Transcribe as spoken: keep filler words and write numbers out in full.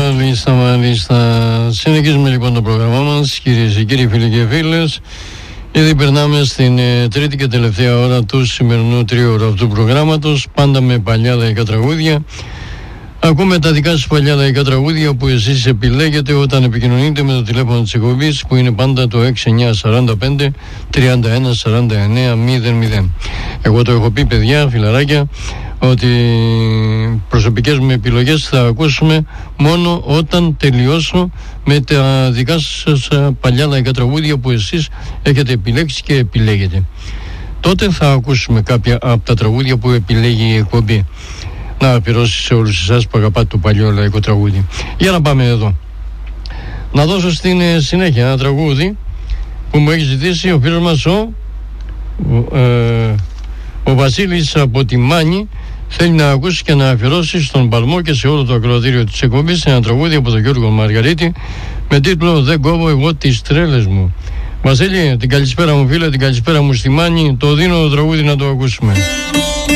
Μάλιστα, μάλιστα. Συνεχίζουμε λοιπόν το πρόγραμμά μας, κυρίες και κύριοι, φίλοι και φίλες. Ήδη περνάμε στην ε, τρίτη και τελευταία ώρα του σημερινού τριώρου αυτού του προγράμματος, πάντα με παλιά λαϊκά τραγούδια. Ακούμε τα δικά σας παλιά λαϊκά τραγούδια που εσείς επιλέγετε όταν επικοινωνείτε με το τηλέφωνο της εκπομπής, που είναι πάντα το έξι εννιά τέσσερα πέντε τριάντα ένα σαράντα εννέα μηδέν μηδέν. Εγώ το έχω πει, παιδιά, φιλαράκια, ότι προσωπικές μου επιλογές θα ακούσουμε μόνο όταν τελειώσω με τα δικά σας παλιά λαϊκά τραγούδια που εσείς έχετε επιλέξει και επιλέγετε. Τότε θα ακούσουμε κάποια από τα τραγούδια που επιλέγει η εκπομπή να αφιερώσει σε όλους εσάς που αγαπάτε το παλιό λαϊκό τραγούδι. Για να πάμε εδώ. Να δώσω στην συνέχεια ένα τραγούδι που μου έχει ζητήσει ο φίλος μας ο, ε, ο Βασίλης από τη Μάνη. Θέλει να ακούσει και να αφιερώσει στον Παλμό και σε όλο το ακροατήριο της εκπομπής ένα τραγούδι από τον Γιώργο Μαργαρίτη με τίτλο «Δεν κόβω εγώ τις τρέλες μου». Βασίλη, την καλησπέρα μου φίλε, την καλησπέρα μου στη Μάνη. Το δίνω το τραγούδι να το ακούσουμε.